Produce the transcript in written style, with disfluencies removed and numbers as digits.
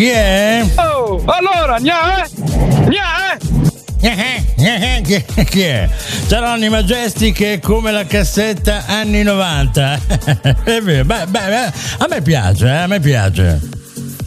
Chi è? Oh, allora, gna, Chi è? Charonni Majestic è come la cassetta anni 90. È vero, beh, a me piace.